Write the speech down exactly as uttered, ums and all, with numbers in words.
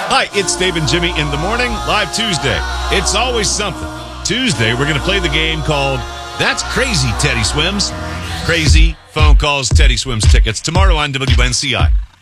Hi, it's Dave and Jimmy in the morning, live Tuesday. It's always something. Tuesday, we're going to play the game called That's Crazy, Teddy Swims. Crazy phone calls, Teddy Swims tickets tomorrow on W N C I.